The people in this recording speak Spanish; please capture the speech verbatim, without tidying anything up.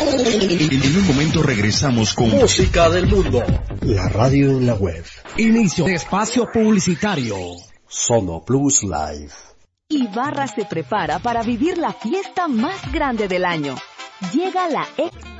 En un momento regresamos con Música del Mundo. La radio en la web. Inicio de espacio publicitario. Sono Plus Live. Ibarra se prepara para vivir la fiesta más grande del año. Llega la X